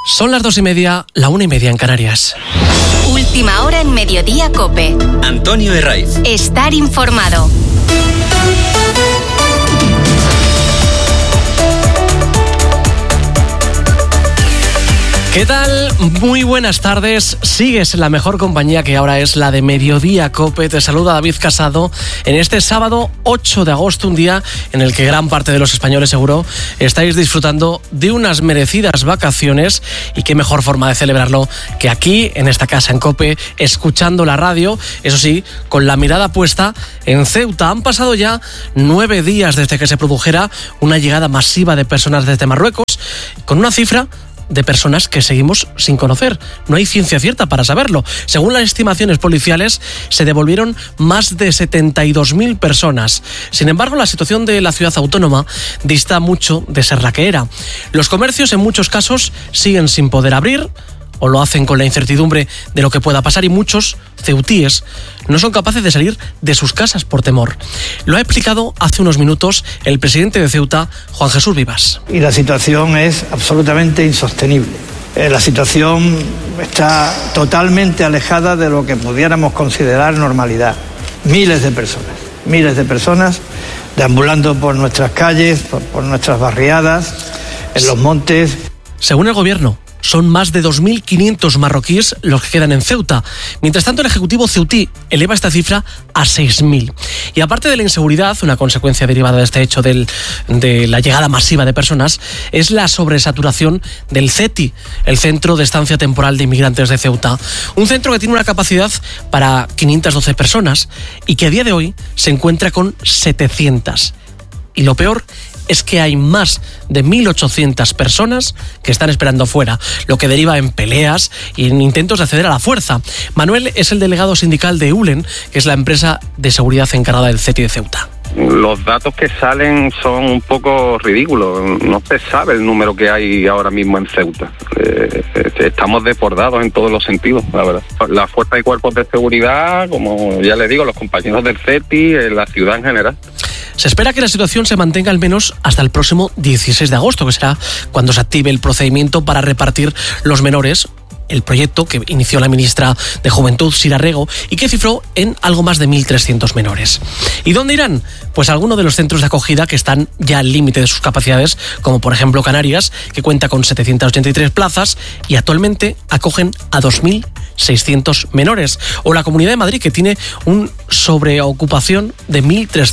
Son las 2:30, la 1:30 en Canarias. Última hora en Mediodía COPE. Antonio Herraiz. Estar informado. ¿Qué tal? Muy buenas tardes. Sigues en la mejor compañía, que ahora es la de Mediodía COPE. Te saluda David Casado en este sábado 8 de agosto, un día en el que gran parte de los españoles seguro estáis disfrutando de unas merecidas vacaciones, y qué mejor forma de celebrarlo que aquí en esta casa en COPE, escuchando la radio, eso sí, con la mirada puesta en Ceuta. Han pasado ya 9 días desde que se produjera una llegada masiva de personas desde Marruecos, con una cifra de personas que seguimos sin conocer. No hay ciencia cierta para saberlo. Según las estimaciones policiales, se devolvieron más de 72.000 personas. Sin embargo, la situación de la ciudad autónoma dista mucho de ser la que era. Los comercios, en muchos casos, siguen sin poder abrir, o lo hacen con la incertidumbre de lo que pueda pasar, y muchos ceutíes no son capaces de salir de sus casas por temor. Lo ha explicado hace unos minutos el presidente de Ceuta, Juan Jesús Vivas. Y la situación es absolutamente insostenible. La situación está totalmente alejada de lo que pudiéramos considerar normalidad. Miles de personas deambulando por nuestras calles, por nuestras barriadas, en los montes. Según el gobierno, son más de 2.500 marroquíes los que quedan en Ceuta. Mientras tanto, el Ejecutivo ceutí eleva esta cifra a 6.000. Y aparte de la inseguridad, una consecuencia derivada de este hecho de la llegada masiva de personas, es la sobresaturación del CETI, el Centro de Estancia Temporal de Inmigrantes de Ceuta. Un centro que tiene una capacidad para 512 personas y que a día de hoy se encuentra con 700. Y lo peor es que hay más de 1.800 personas que están esperando fuera, lo que deriva en peleas y en intentos de acceder a la fuerza. Manuel es el delegado sindical de EULEN, que es la empresa de seguridad encargada del CETI de Ceuta. Los datos que salen son un poco ridículos. No se sabe el número que hay ahora mismo en Ceuta. Estamos desbordados en todos los sentidos, la verdad. La fuerza y cuerpos de seguridad, como ya le digo, los compañeros del CETI, la ciudad en general. Se espera que la situación se mantenga al menos hasta el próximo 16 de agosto, que será cuando se active el procedimiento para repartir los menores, el proyecto que inició la ministra de Juventud, Sira Rego, y que cifró en algo más de 1.300 menores. ¿Y dónde irán? Pues a algunos de los centros de acogida que están ya al límite de sus capacidades, como por ejemplo Canarias, que cuenta con 783 plazas y actualmente acogen a 2.600 menores, o la Comunidad de Madrid, que tiene un sobreocupación de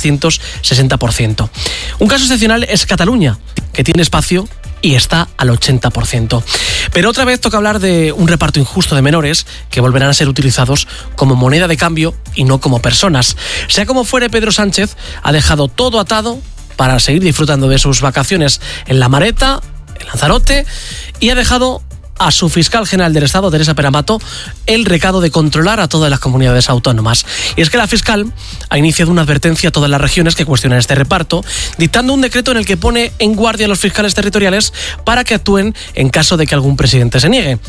1.360%. Un caso excepcional es Cataluña, que tiene espacio y está al 80%. Pero otra vez toca hablar de un reparto injusto de menores que volverán a ser utilizados como moneda de cambio y no como personas. Sea como fuere, Pedro Sánchez ha dejado todo atado para seguir disfrutando de sus vacaciones en La Mareta, en Lanzarote, y ha dejado a su fiscal general del Estado, Teresa Peramato, el recado de controlar a todas las comunidades autónomas. Y es que la fiscal ha iniciado una advertencia a todas las regiones que cuestionan este reparto, dictando un decreto en el que pone en guardia a los fiscales territoriales para que actúen en caso de que algún presidente se niegue.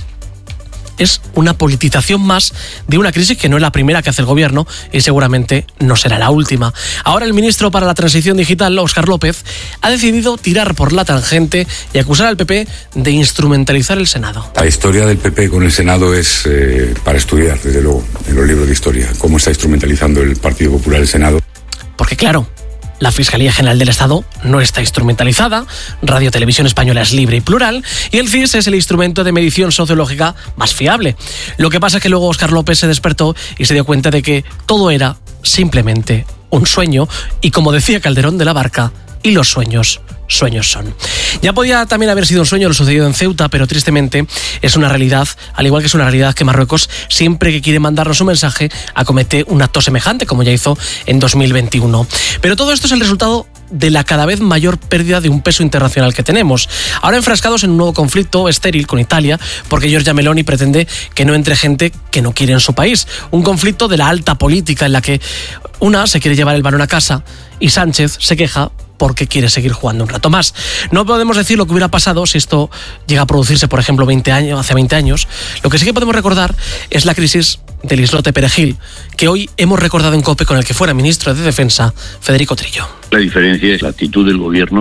Es una politización más de una crisis que no es la primera que hace el gobierno y seguramente no será la última. Ahora el ministro para la Transición Digital, Óscar López, ha decidido tirar por la tangente y acusar al PP de instrumentalizar el Senado. La historia del PP con el Senado es para estudiar, desde luego, en los libros de historia, cómo está instrumentalizando el Partido Popular el Senado. Porque claro, la Fiscalía General del Estado no está instrumentalizada, Radio Televisión Española es libre y plural, y el CIS es el instrumento de medición sociológica más fiable. Lo que pasa es que luego Óscar López se despertó y se dio cuenta de que todo era simplemente un sueño, y como decía Calderón de la Barca, y los sueños son. Ya podía también haber sido un sueño lo sucedido en Ceuta, pero tristemente es una realidad, al igual que es una realidad que Marruecos, siempre que quiere mandarnos un mensaje, acomete un acto semejante, como ya hizo en 2021. Pero todo esto es el resultado de la cada vez mayor pérdida de un peso internacional que tenemos. Ahora enfrascados en un nuevo conflicto estéril con Italia, porque Giorgia Meloni pretende que no entre gente que no quiere en su país. Un conflicto de la alta política en la que una se quiere llevar el balón a casa y Sánchez se queja porque quiere seguir jugando un rato más. No podemos decir lo que hubiera pasado si esto llega a producirse, por ejemplo, hace 20 años. Lo que sí que podemos recordar es la crisis del islote Perejil, que hoy hemos recordado en COPE con el que fuera ministro de Defensa, Federico Trillo. La diferencia es la actitud del gobierno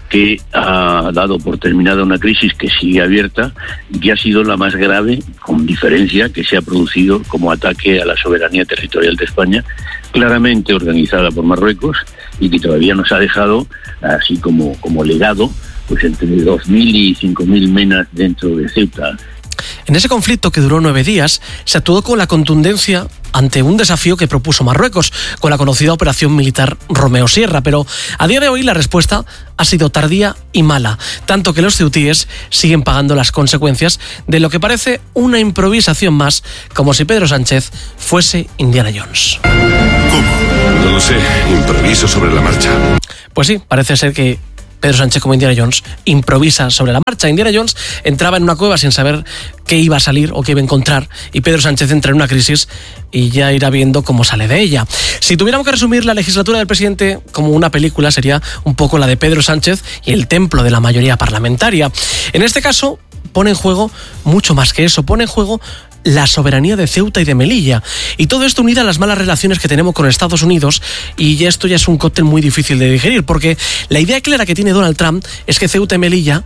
que ha dado por terminada una crisis que sigue abierta y que ha sido la más grave, con diferencia, que se ha producido como ataque a la soberanía territorial de España, claramente organizada por Marruecos y que todavía nos ha dejado, así como legado, pues entre 2.000 y 5.000 menas dentro de Ceuta. En ese conflicto, que duró 9 días, se actuó con la contundencia ante un desafío que propuso Marruecos, con la conocida operación militar Romeo Sierra, pero a día de hoy la respuesta ha sido tardía y mala, tanto que los ceutíes siguen pagando las consecuencias de lo que parece una improvisación más, como si Pedro Sánchez fuese Indiana Jones. ¿Cómo? No lo sé, improviso sobre la marcha. Pues sí, parece ser que Pedro Sánchez, como Indiana Jones, improvisa sobre la marcha. Indiana Jones entraba en una cueva sin saber qué iba a salir o qué iba a encontrar, y Pedro Sánchez entra en una crisis y ya irá viendo cómo sale de ella. Si tuviéramos que resumir la legislatura del presidente como una película, sería un poco la de Pedro Sánchez y el templo de la mayoría parlamentaria. En este caso, pone en juego mucho más que eso, pone en juego la soberanía de Ceuta y de Melilla. Y todo esto unido a las malas relaciones que tenemos con Estados Unidos, y esto ya es un cóctel muy difícil de digerir, porque la idea clara que tiene Donald Trump es que Ceuta y Melilla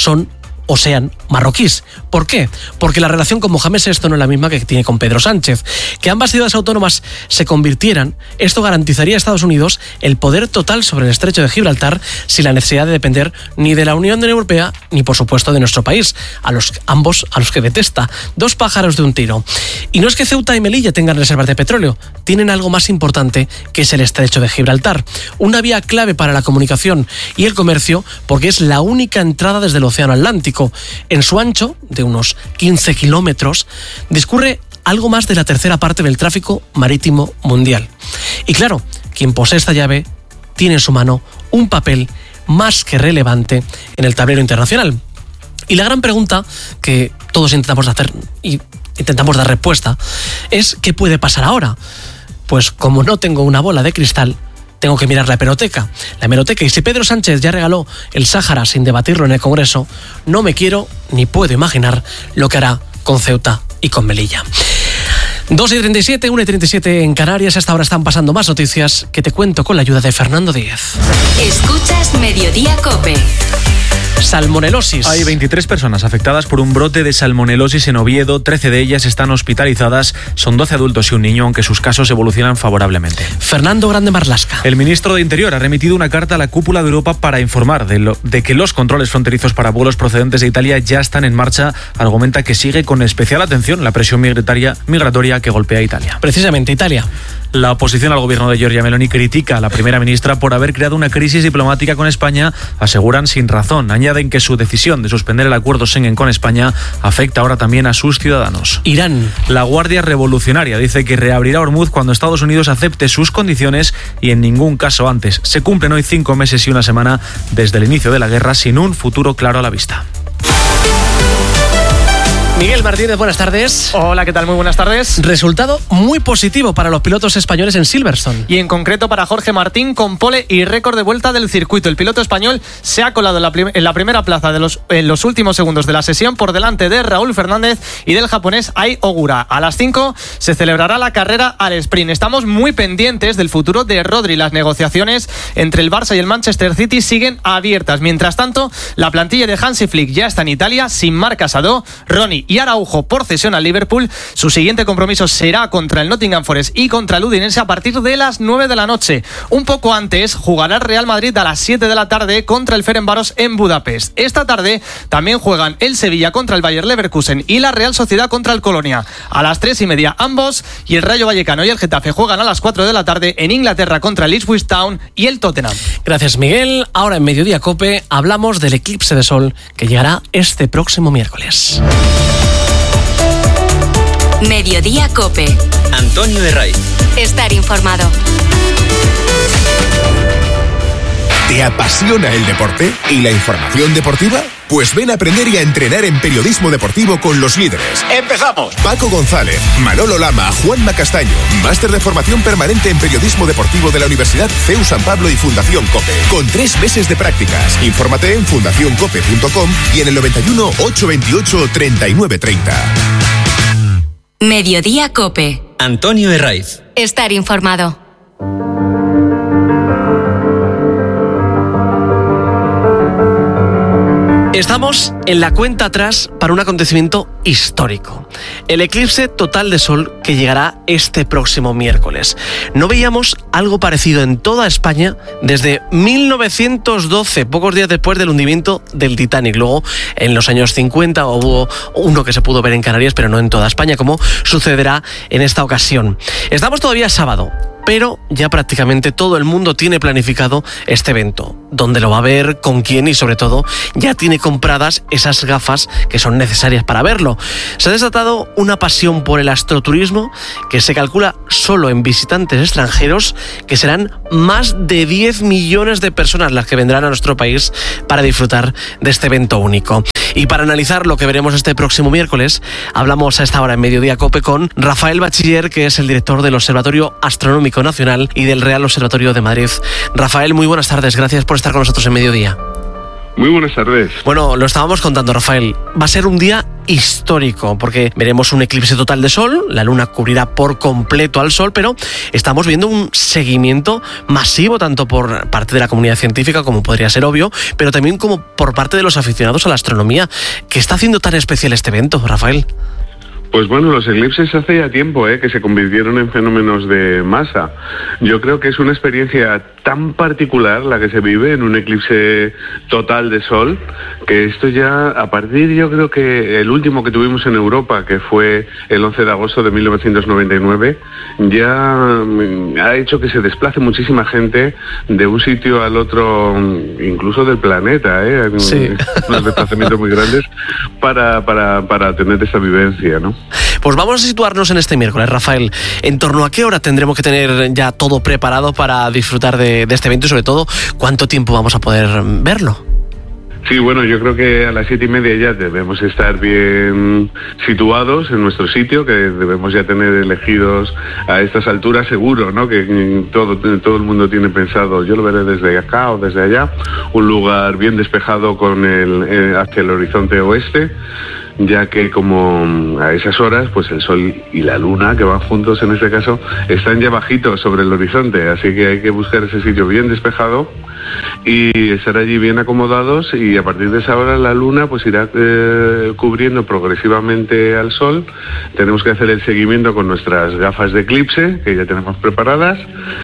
sean marroquíes. ¿Por qué? Porque la relación con Mohamed VI no es la misma que tiene con Pedro Sánchez. Que ambas ciudades autónomas se convirtieran, esto garantizaría a Estados Unidos el poder total sobre el estrecho de Gibraltar, sin la necesidad de depender ni de la Unión Europea ni, por supuesto, de nuestro país, ambos a los que detesta. 2 pájaros de un tiro. Y no es que Ceuta y Melilla tengan reservas de petróleo, tienen algo más importante, que es el estrecho de Gibraltar, una vía clave para la comunicación y el comercio, porque es la única entrada desde el Océano Atlántico. En su ancho, de unos 15 kilómetros, discurre algo más de la tercera parte del tráfico marítimo mundial. Y claro, quien posee esta llave tiene en su mano un papel más que relevante en el tablero internacional. Y la gran pregunta que todos intentamos hacer y intentamos dar respuesta es: ¿qué puede pasar ahora? Pues como no tengo una bola de cristal, tengo que mirar la hemeroteca. Y si Pedro Sánchez ya regaló el Sáhara sin debatirlo en el Congreso, no me quiero ni puedo imaginar lo que hará con Ceuta y con Melilla. 2:37, 1:37 en Canarias. Hasta ahora están pasando más noticias que te cuento con la ayuda de Fernando Díez. Escuchas Mediodía COPE. Salmonelosis. Hay 23 personas afectadas por un brote de salmonelosis en Oviedo. 13 de ellas están hospitalizadas. Son 12 adultos y un niño, aunque sus casos evolucionan favorablemente. Fernando Grande Marlasca. El ministro de Interior ha remitido una carta a la cúpula de Europa para informar de que los controles fronterizos para vuelos procedentes de Italia ya están en marcha. Argumenta que sigue con especial atención la presión migratoria que golpea a Italia. Precisamente Italia. La oposición al gobierno de Giorgia Meloni critica a la primera ministra por haber creado una crisis diplomática con España. Aseguran sin razón. Añaden que su decisión de suspender el acuerdo Schengen con España afecta ahora también a sus ciudadanos. Irán. La Guardia Revolucionaria dice que reabrirá Hormuz cuando Estados Unidos acepte sus condiciones y en ningún caso antes. Se cumplen hoy 5 meses y una semana desde el inicio de la guerra, sin un futuro claro a la vista. Miguel Martínez, buenas tardes. Hola, ¿qué tal? Muy buenas tardes. Resultado muy positivo para los pilotos españoles en Silverstone. Y en concreto para Jorge Martín, con pole y récord de vuelta del circuito. El piloto español se ha colado en la primera plaza en los últimos segundos de la sesión, por delante de Raúl Fernández y del japonés Ai Ogura. A las 5 se celebrará la carrera al sprint. Estamos muy pendientes del futuro de Rodri. Las negociaciones entre el Barça y el Manchester City siguen abiertas. Mientras tanto, la plantilla de Hansi Flick ya está en Italia, sin Marc Casado, Ronny y Araujo por cesión al Liverpool. Su siguiente compromiso será contra el Nottingham Forest y contra el Udinese a partir de las 9 de la noche. Un poco antes jugará el Real Madrid a las 7 de la tarde contra el Ferencváros en Budapest. Esta tarde también juegan el Sevilla contra el Bayer Leverkusen y la Real Sociedad contra el Colonia. A las 3:30 ambos, y el Rayo Vallecano y el Getafe juegan a las 4 de la tarde en Inglaterra contra el Ipswich Town y el Tottenham. Gracias, Miguel. Ahora en Mediodía COPE hablamos del eclipse de sol que llegará este próximo miércoles. Mediodía COPE. Antonio Herraiz. Estar informado. ¿Te apasiona el deporte y la información deportiva? Pues ven a aprender y a entrenar en periodismo deportivo con los líderes. ¡Empezamos! Paco González, Manolo Lama, Juanma Castaño. Máster de formación permanente en periodismo deportivo de la Universidad CEU San Pablo y Fundación COPE. Con 3 meses de prácticas. Infórmate en fundacioncope.com y en el 91 828 3930. Mediodía COPE. Antonio Herraiz. Estar informado. Estamos en la cuenta atrás para un acontecimiento histórico. El eclipse total de Sol que llegará este próximo miércoles. No veíamos algo parecido en toda España desde 1912, pocos días después del hundimiento del Titanic. Luego, en los años 50 hubo uno que se pudo ver en Canarias, pero no en toda España, como sucederá en esta ocasión. Estamos todavía sábado, pero ya prácticamente todo el mundo tiene planificado este evento. ¿Dónde lo va a ver? ¿Con quién? Y sobre todo, ya tiene compradas esas gafas que son necesarias para verlo. Se ha desatado una pasión por el astroturismo que se calcula solo en visitantes extranjeros que serán más de 10 millones de personas las que vendrán a nuestro país para disfrutar de este evento único. Y para analizar lo que veremos este próximo miércoles, hablamos a esta hora en Mediodía COPE con Rafael Bachiller, que es el director del Observatorio Astronómico Nacional y del Real Observatorio de Madrid. Rafael, muy buenas tardes, gracias por estar con nosotros en Mediodía. Muy buenas tardes. Bueno, lo estábamos contando, Rafael. Va a ser un día histórico porque veremos un eclipse total de Sol, la Luna cubrirá por completo al Sol, pero estamos viendo un seguimiento masivo tanto por parte de la comunidad científica, como podría ser obvio, pero también como por parte de los aficionados a la astronomía. ¿Qué está haciendo tan especial este evento, Rafael? Pues bueno, los eclipses hace ya tiempo que se convirtieron en fenómenos de masa. Yo creo que es una experiencia tan particular la que se vive en un eclipse total de Sol, que esto ya, a partir, yo creo que el último que tuvimos en Europa, que fue el 11 de agosto de 1999, ya ha hecho que se desplace muchísima gente de un sitio al otro, incluso del planeta, Sí. Unos desplazamientos muy grandes para tener esta vivencia, ¿no? Pues vamos a situarnos en este miércoles, Rafael. ¿En torno a qué hora tendremos que tener ya todo preparado para disfrutar de este evento y sobre todo cuánto tiempo vamos a poder verlo? Sí, bueno, yo creo que a las 7:30 ya debemos estar bien situados en nuestro sitio, que debemos ya tener elegidos a estas alturas seguro, ¿no? Que todo el mundo tiene pensado, yo lo veré desde acá o desde allá, un lugar bien despejado con hacia el horizonte oeste, ya que como a esas horas, pues el Sol y la Luna, que van juntos en este caso, están ya bajitos sobre el horizonte, así que hay que buscar ese sitio bien despejado y estar allí bien acomodados, y a partir de esa hora la Luna pues irá cubriendo progresivamente al Sol. Tenemos que hacer el seguimiento con nuestras gafas de eclipse, que ya tenemos preparadas,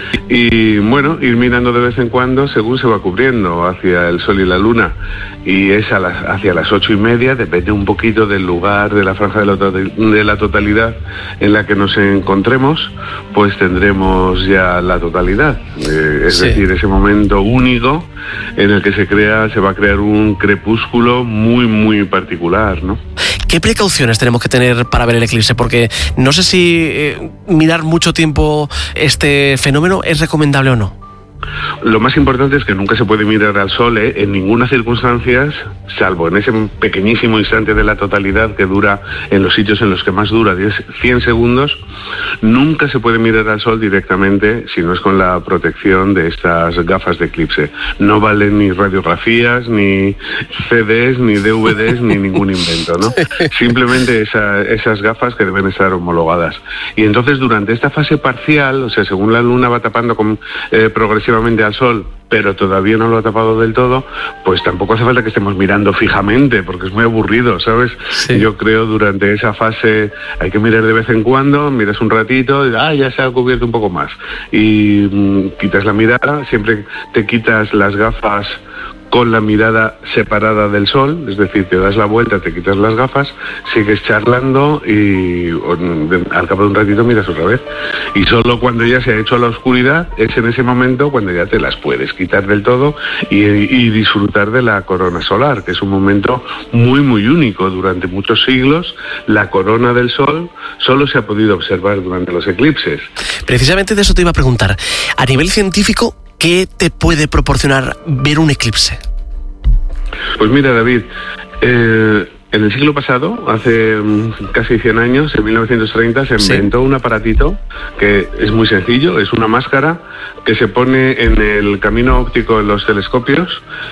y bueno, ir mirando de vez en cuando según se va cubriendo hacia el Sol y la Luna, y es hacia las 8:30, depende un poquito del lugar de la franja de la totalidad en la que nos encontremos, pues tendremos ya la totalidad, es decir, ese momento único en el que se va a crear un crepúsculo muy, muy particular, ¿no? ¿Qué precauciones tenemos que tener para ver el eclipse? Porque no sé si mirar mucho tiempo este fenómeno es recomendable o no. Lo más importante es que nunca se puede mirar al Sol en ninguna circunstancia, salvo en ese pequeñísimo instante de la totalidad que dura en los sitios en los que más dura, 100 segundos. Nunca se puede mirar al Sol directamente si no es con la protección de estas gafas de eclipse. No valen ni radiografías, ni CDs, ni DVDs, ni ningún invento, ¿no? Simplemente esas gafas que deben estar homologadas. Y entonces durante esta fase parcial, o sea, según la Luna va tapando progresivamente al Sol, pero todavía no lo ha tapado del todo, pues tampoco hace falta que estemos mirando fijamente, porque es muy aburrido, ¿sabes? Sí. Yo creo durante esa fase hay que mirar de vez en cuando, miras un ratito, y ya se ha cubierto un poco más, y quitas la mirada, siempre te quitas las gafas con la mirada separada del Sol, es decir, te das la vuelta, te quitas las gafas, sigues charlando y al cabo de un ratito miras otra vez. Y solo cuando ya se ha hecho la oscuridad es en ese momento cuando ya te las puedes quitar del todo y disfrutar de la corona solar, que es un momento muy, muy único. Durante muchos siglos la corona del Sol solo se ha podido observar durante los eclipses. Precisamente de eso te iba a preguntar. A nivel científico, ¿qué te puede proporcionar ver un eclipse? Pues mira, David, en el siglo pasado, hace casi 100 años, en 1930, se inventó un aparatito que es muy sencillo, es una máscara que se pone en el camino óptico de los telescopios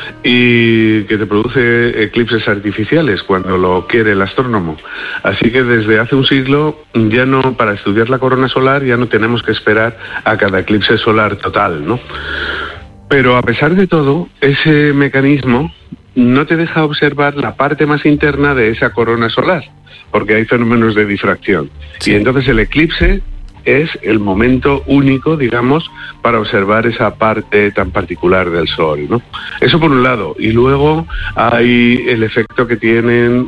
y que te produce eclipses artificiales cuando lo quiere el astrónomo. Así que desde hace un siglo, ya no, para estudiar la corona solar, ya no tenemos que esperar a cada eclipse solar total, ¿no? Pero a pesar de todo, ese mecanismo no te deja observar la parte más interna de esa corona solar, porque hay fenómenos de difracción. Sí. Y entonces el eclipse es el momento único, digamos, para observar esa parte tan particular del Sol, ¿no? Eso por un lado. Y luego hay el efecto que tienen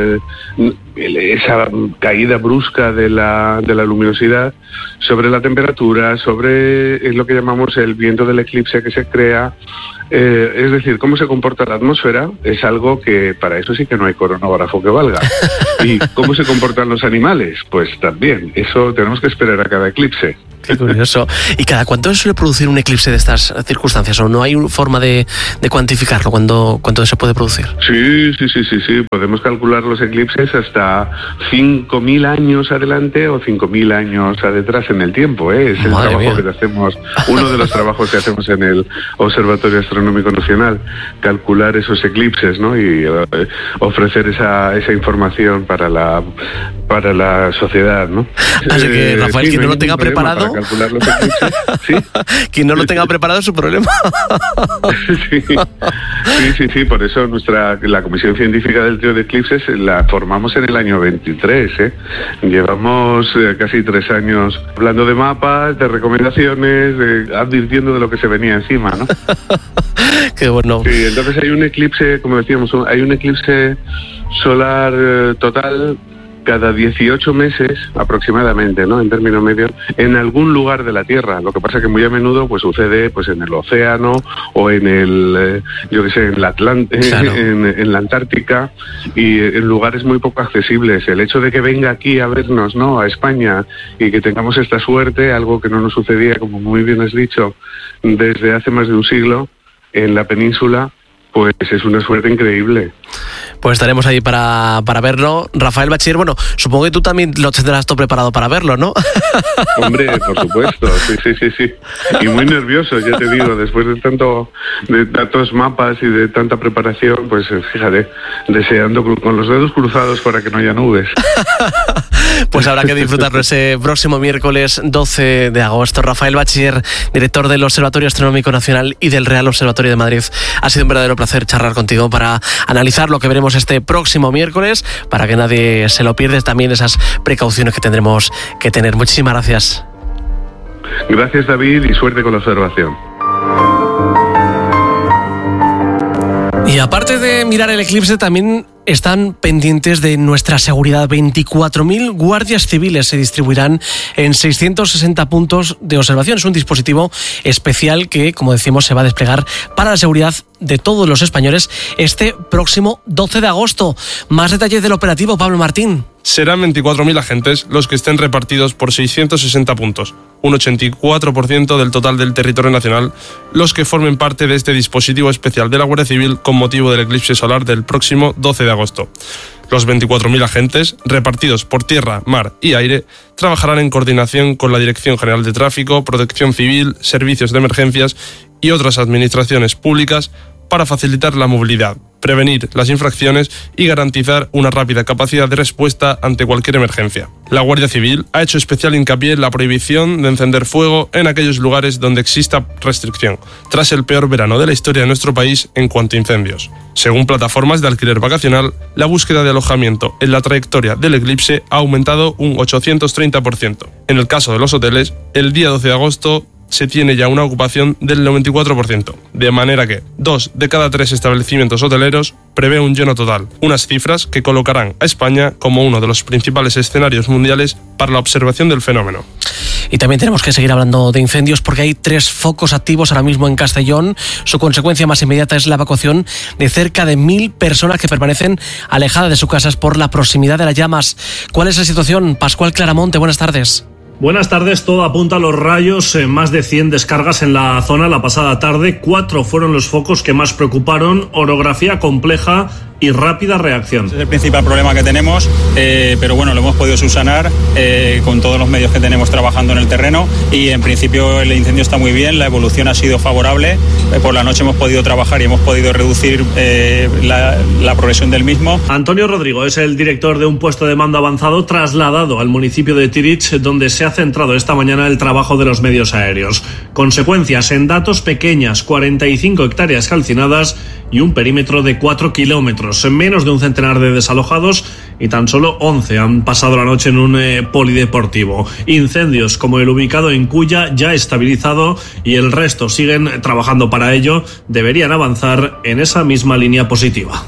esa caída brusca de la luminosidad sobre la temperatura, sobre lo que llamamos el viento del eclipse que se crea. Es decir, cómo se comporta la atmósfera es algo que para eso sí que no hay cronógrafo que valga. ¿Y cómo se comportan los animales? Pues también, eso tenemos que esperar a cada eclipse. Qué curioso. ¿Y cada cuánto se suele producir un eclipse de estas circunstancias? ¿O no hay forma de cuantificarlo? ¿Cuánto se puede producir? Sí. Podemos calcular los eclipses hasta 5.000 años adelante o 5.000 años atrás en el tiempo, ¿eh? Es el trabajo que hacemos, uno de los trabajos que hacemos en el Observatorio Astronómico Nacional, calcular esos eclipses, ¿no? Y ofrecer esa información para la sociedad, ¿no? Así que, Rafael, quien no lo tenga preparado, calcular los eclipses. ¿Sí? Quien no lo tenga preparado es su problema. Sí, por eso la Comisión Científica del Trío de Eclipses la formamos en el año 23, ¿eh? Llevamos casi 3 años hablando de mapas, de recomendaciones, advirtiendo de lo que se venía encima, ¿no? Qué bueno. Sí, entonces hay un eclipse, como decíamos, hay un eclipse solar total cada 18 meses aproximadamente, ¿no? En término medio, en algún lugar de la Tierra. Lo que pasa que muy a menudo pues sucede pues en el océano o en el, en la en la Antártica y en lugares muy poco accesibles. El hecho de que venga aquí a vernos, ¿no? A España y que tengamos esta suerte, algo que no nos sucedía, como muy bien has dicho, desde hace más de un siglo en la península, pues es una suerte increíble. Pues estaremos ahí para verlo. Rafael Bachiller, bueno, supongo que tú también lo tendrás todo preparado para verlo, ¿no? Hombre, por supuesto, sí. Y muy nervioso, ya te digo, después de tantos mapas y de tanta preparación, pues fíjate, deseando con los dedos cruzados para que no haya nubes. Pues habrá que disfrutarlo ese próximo miércoles 12 de agosto. Rafael Bachiller, director del Observatorio Astronómico Nacional y del Real Observatorio de Madrid. Ha sido un verdadero placer charlar contigo para analizar lo que veremos este próximo miércoles, para que nadie se lo pierda, también esas precauciones que tendremos que tener. Muchísimas gracias. Gracias, David, y suerte con la observación. Y aparte de mirar el eclipse, también están pendientes de nuestra seguridad. 24.000 guardias civiles se distribuirán en 660 puntos de observación. Es un dispositivo especial que, como decimos, se va a desplegar para la seguridad de todos los españoles este próximo 12 de agosto. Más detalles del operativo, Pablo Martín. Serán 24.000 agentes los que estén repartidos por 660 puntos, un 84% del total del territorio nacional, los que formen parte de este dispositivo especial de la Guardia Civil con motivo del eclipse solar del próximo 12 de agosto. Los 24.000 agentes, repartidos por tierra, mar y aire, trabajarán en coordinación con la Dirección General de Tráfico, Protección Civil, Servicios de Emergencias y otras administraciones públicas para facilitar la movilidad, prevenir las infracciones y garantizar una rápida capacidad de respuesta ante cualquier emergencia. La Guardia Civil ha hecho especial hincapié en la prohibición de encender fuego en aquellos lugares donde exista restricción, tras el peor verano de la historia de nuestro país en cuanto a incendios. Según plataformas de alquiler vacacional, la búsqueda de alojamiento en la trayectoria del eclipse ha aumentado un 830%. En el caso de los hoteles, el día 12 de agosto se tiene ya una ocupación del 94%, de manera que 2 de cada 3 establecimientos hoteleros prevé un lleno total, unas cifras que colocarán a España como uno de los principales escenarios mundiales para la observación del fenómeno. Y también tenemos que seguir hablando de incendios porque hay 3 focos activos ahora mismo en Castellón. Su consecuencia más inmediata es la evacuación de cerca de 1.000 personas que permanecen alejadas de sus casas por la proximidad de las llamas. ¿Cuál es la situación? Pascual Claramonte, buenas tardes. Buenas tardes, todo apunta a los rayos, más de 100 descargas en la zona la pasada tarde, 4 fueron los focos que más preocuparon, orografía compleja y rápida reacción. Ese es el principal problema que tenemos, pero bueno, lo hemos podido subsanar con todos los medios que tenemos trabajando en el terreno y en principio el incendio está muy bien, la evolución ha sido favorable, por la noche hemos podido trabajar y hemos podido reducir la progresión del mismo. Antonio Rodrigo es el director de un puesto de mando avanzado trasladado al municipio de Tirich, donde se ha centrado esta mañana el trabajo de los medios aéreos. Consecuencias en datos pequeñas, 45 hectáreas calcinadas y un perímetro de 4 kilómetros. Menos de un centenar de desalojados y tan solo 11 han pasado la noche en un polideportivo. Incendios como el ubicado en Cuya ya estabilizado y el resto siguen trabajando para ello. Deberían avanzar en esa misma línea positiva.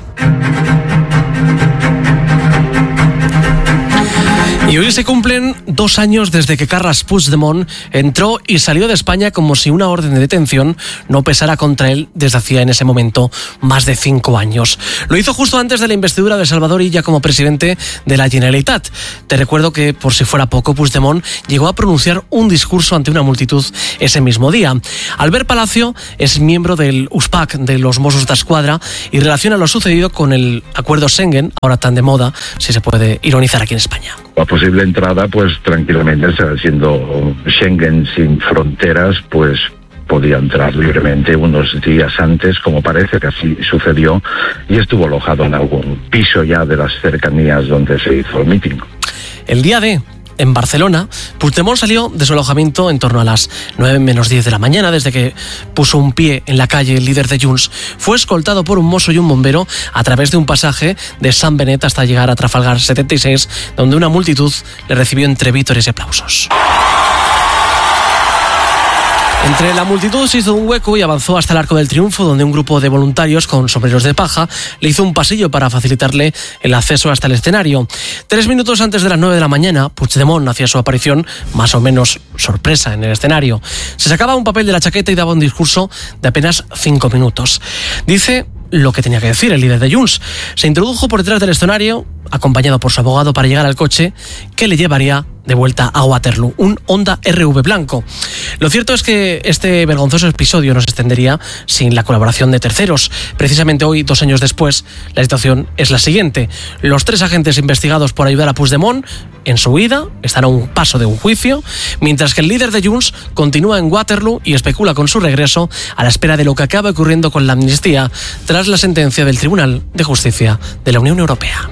Y hoy se cumplen 2 años desde que Carles Puigdemont entró y salió de España como si una orden de detención no pesara contra él desde hacía en ese momento más de 5 años. Lo hizo justo antes de la investidura de Salvador Illa como presidente de la Generalitat. Te recuerdo que, por si fuera poco, Puigdemont llegó a pronunciar un discurso ante una multitud ese mismo día. Albert Palacio es miembro del USPAC, de los Mossos d'Esquadra, y relaciona lo sucedido con el acuerdo Schengen, ahora tan de moda, si se puede ironizar aquí en España. La posible entrada, pues tranquilamente, siendo Schengen sin fronteras, pues podía entrar libremente unos días antes, como parece que así sucedió, y estuvo alojado en algún piso ya de las cercanías donde se hizo el mitin. El día D, en Barcelona, Puigdemont salió de su alojamiento en torno a las 9 menos 10 de la mañana. Desde que puso un pie en la calle, el líder de Junts fue escoltado por un mozo y un bombero a través de un pasaje de San Benet hasta llegar a Trafalgar 76, donde una multitud le recibió entre vítores y aplausos. Entre la multitud se hizo un hueco y avanzó hasta el Arco del Triunfo, donde un grupo de voluntarios con sombreros de paja le hizo un pasillo para facilitarle el acceso hasta el escenario. 3 minutos antes de las 9 de la mañana, Puigdemont hacía su aparición, más o menos sorpresa, en el escenario. Se sacaba un papel de la chaqueta y daba un discurso de apenas 5 minutos. Dice lo que tenía que decir el líder de Junts. Se introdujo por detrás del escenario, acompañado por su abogado, para llegar al coche que le llevaría de vuelta a Waterloo, un Honda RV blanco. Lo cierto es que este vergonzoso episodio no se extendería sin la colaboración de terceros. Precisamente hoy, 2 años después, la situación es la siguiente. Los 3 agentes investigados por ayudar a Puigdemont en su huida están a un paso de un juicio, mientras que el líder de Junts continúa en Waterloo y especula con su regreso a la espera de lo que acabe ocurriendo con la amnistía tras la sentencia del Tribunal de Justicia de la Unión Europea.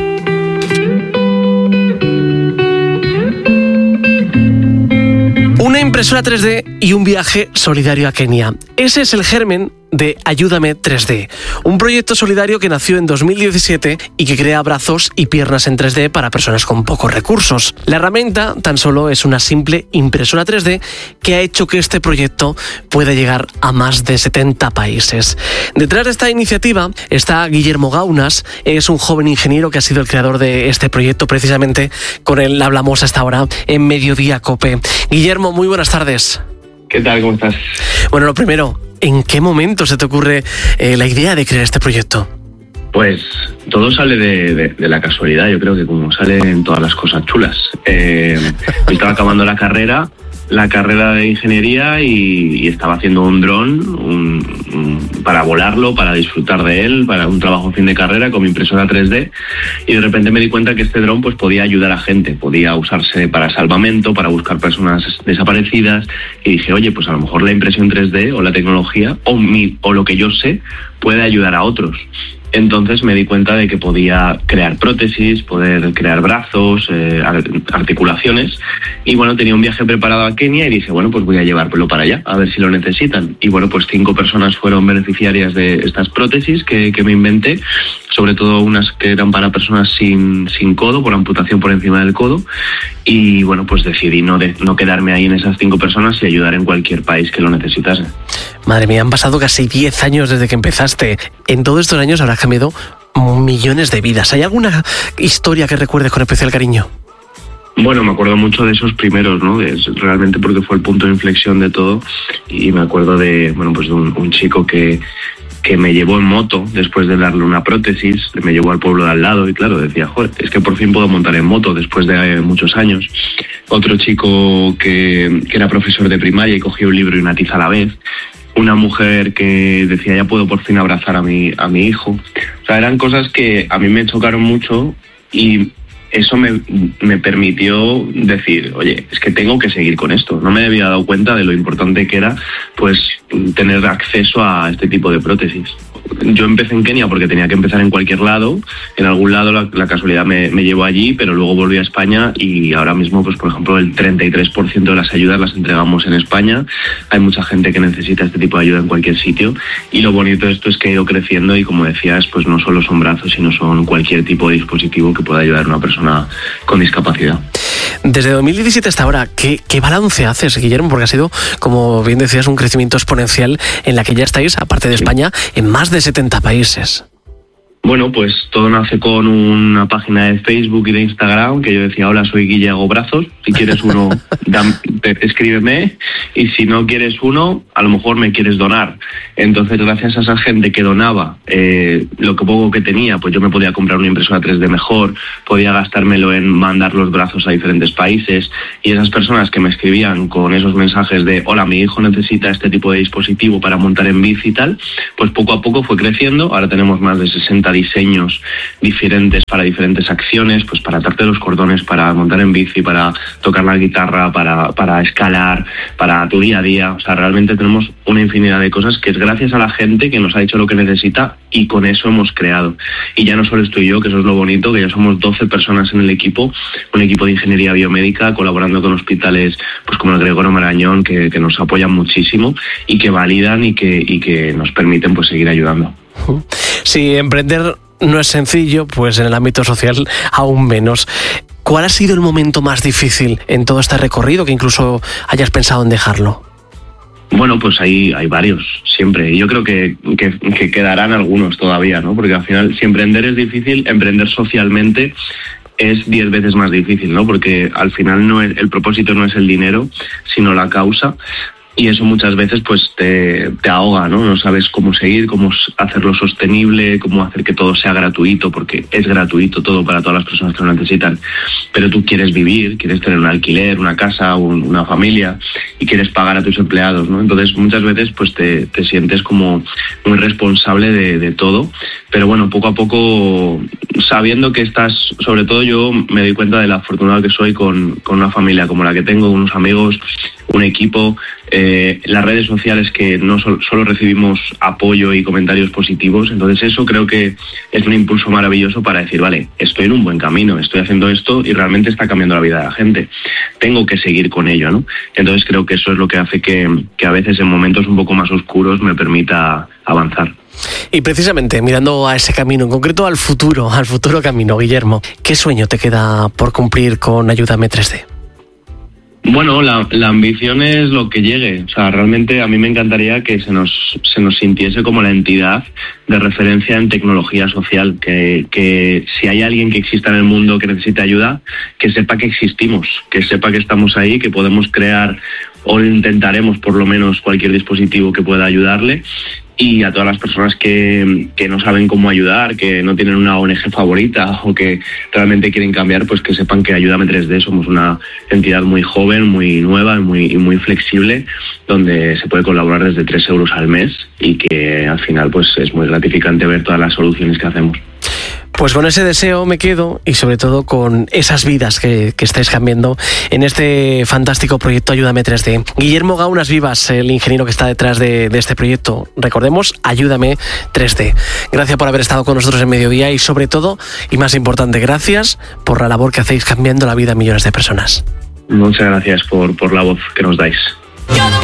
Una impresora 3D y un viaje solidario a Kenia. Ese es el germen de Ayúdame 3D, un proyecto solidario que nació en 2017 y que crea brazos y piernas en 3D para personas con pocos recursos. La herramienta tan solo es una simple impresora 3D que ha hecho que este proyecto pueda llegar a más de 70 países. Detrás de esta iniciativa está Guillermo Gaunas, es un joven ingeniero que ha sido el creador de este proyecto. Precisamente con él hablamos hasta ahora en Mediodía COPE. Guillermo, muy buenas tardes. ¿Qué tal? ¿Cómo estás? Bueno, lo primero, ¿en qué momento se te ocurre la idea de crear este proyecto? Pues todo sale de la casualidad, yo creo que como salen todas las cosas chulas. Estaba acabando la carrera de ingeniería y estaba haciendo un dron para volarlo, para disfrutar de él, para un trabajo fin de carrera con mi impresora 3D, y de repente me di cuenta que este dron pues podía ayudar a gente, podía usarse para salvamento, para buscar personas desaparecidas, y dije, oye, pues a lo mejor la impresión 3D o la tecnología o lo que yo sé puede ayudar a otros. Entonces me di cuenta de que podía crear prótesis, poder crear brazos, articulaciones, y bueno, tenía un viaje preparado a Kenia y dije, bueno, pues voy a llevármelo para allá, a ver si lo necesitan. Y bueno, pues 5 personas fueron beneficiarias de estas prótesis que me inventé, sobre todo unas que eran para personas sin codo, por amputación por encima del codo, y bueno, pues decidí no quedarme ahí en esas 5 personas y ayudar en cualquier país que lo necesitase. Madre mía, han pasado casi 10 años desde que empezaste. En todos estos años habrás cambiado millones de vidas. ¿Hay alguna historia que recuerdes con especial cariño? Bueno, me acuerdo mucho de esos primeros, ¿no? Realmente porque fue el punto de inflexión de todo, y me acuerdo de, bueno, pues de un chico que me llevó en moto después de darle una prótesis, me llevó al pueblo de al lado y claro, decía, joder, es que por fin puedo montar en moto después de muchos años. Otro chico que era profesor de primaria y cogía un libro y una tiza a la vez. Una mujer que decía, ya puedo por fin abrazar a mi hijo. O sea, eran cosas que a mí me chocaron mucho y eso me permitió decir, oye, es que tengo que seguir con esto. No me había dado cuenta de lo importante que era, pues, tener acceso a este tipo de prótesis. yo empecé en Kenia porque tenía que empezar en cualquier lado. En algún lado la casualidad me llevó allí, pero luego volví a España y ahora mismo, pues por ejemplo, el 33% de las ayudas las entregamos en España. Hay mucha gente que necesita este tipo de ayuda en cualquier sitio y lo bonito de esto es que ha ido creciendo y, como decías, pues no solo son brazos, sino son cualquier tipo de dispositivo que pueda ayudar a una persona con discapacidad. Desde 2017 hasta ahora, ¿qué balance haces, Guillermo? Porque ha sido, como bien decías, un crecimiento exponencial en la que ya estáis, aparte de España, en más de 70 países. Bueno, pues todo nace con una página de Facebook y de Instagram que yo decía: hola, soy Guille, hago brazos, si quieres uno, escríbeme, y si no quieres uno, a lo mejor me quieres donar. Entonces, gracias a esa gente que donaba lo que poco que tenía, pues yo me podía comprar una impresora 3D mejor, podía gastármelo en mandar los brazos a diferentes países, y esas personas que me escribían con esos mensajes de hola, mi hijo necesita este tipo de dispositivo para montar en bici y tal, pues poco a poco fue creciendo. Ahora tenemos más de 60 diseños diferentes para diferentes acciones, pues para atarte los cordones, para montar en bici, para tocar la guitarra, para escalar, para tu día a día. O sea, realmente tenemos una infinidad de cosas que es gracias a la gente que nos ha dicho lo que necesita, y con eso hemos creado. Y ya no solo estoy yo, que eso es lo bonito, que ya somos 12 personas en el equipo, un equipo de ingeniería biomédica colaborando con hospitales pues como el Gregorio Marañón, que nos apoyan muchísimo y que validan y que nos permiten pues seguir ayudando. Si emprender no es sencillo, pues en el ámbito social aún menos. ¿Cuál ha sido el momento más difícil en todo este recorrido que incluso hayas pensado en dejarlo? Bueno, pues hay varios, siempre. Y yo creo que quedarán algunos todavía, ¿no? Porque al final, si emprender es difícil, emprender socialmente es 10 veces más difícil, ¿no? Porque al final el propósito no es el dinero, sino la causa. Y eso muchas veces pues te ahoga, ¿no? No sabes cómo seguir, cómo hacerlo sostenible, cómo hacer que todo sea gratuito, porque es gratuito todo para todas las personas que lo necesitan. Pero tú quieres vivir, quieres tener un alquiler, una casa, una familia, y quieres pagar a tus empleados, ¿no? Entonces muchas veces pues te sientes como muy responsable de todo. Pero bueno, poco a poco, sabiendo que estás, sobre todo yo me doy cuenta de la afortunado que soy con una familia como la que tengo, unos amigos, un equipo, las redes sociales, que no solo recibimos apoyo y comentarios positivos. Entonces eso creo que es un impulso maravilloso para decir, vale, estoy en un buen camino, estoy haciendo esto y realmente está cambiando la vida de la gente. Tengo que seguir con ello, ¿no? Entonces creo que eso es lo que hace que a veces en momentos un poco más oscuros me permita avanzar. Y precisamente mirando a ese camino, en concreto al futuro camino, Guillermo, ¿qué sueño te queda por cumplir con Ayúdame 3D? Bueno, la ambición es lo que llegue. O sea, realmente a mí me encantaría que se nos sintiese como la entidad de referencia en tecnología social, que si hay alguien que exista en el mundo que necesite ayuda, que sepa que existimos, que sepa que estamos ahí, que podemos crear o intentaremos por lo menos cualquier dispositivo que pueda ayudarle. Y a todas las personas que no saben cómo ayudar, que no tienen una ONG favorita o que realmente quieren cambiar, pues que sepan que Ayúdame 3D somos una entidad muy joven, muy nueva y muy flexible, donde se puede colaborar desde 3 euros al mes y que al final pues es muy gratificante ver todas las soluciones que hacemos. Pues con ese deseo me quedo, y sobre todo con esas vidas que estáis cambiando en este fantástico proyecto Ayúdame 3D. Guillermo Gaunas Vivas, el ingeniero que está detrás de este proyecto. Recordemos, Ayúdame 3D. Gracias por haber estado con nosotros en Mediodía y sobre todo, y más importante, gracias por la labor que hacéis cambiando la vida a millones de personas. Muchas gracias por la voz que nos dais.